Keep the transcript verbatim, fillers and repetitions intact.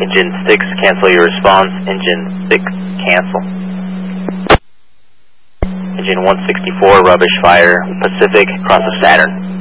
Engine six, cancel your response. Engine six, cancel. Engine one sixty-four, rubbish fire, Pacific, cross of Saturn.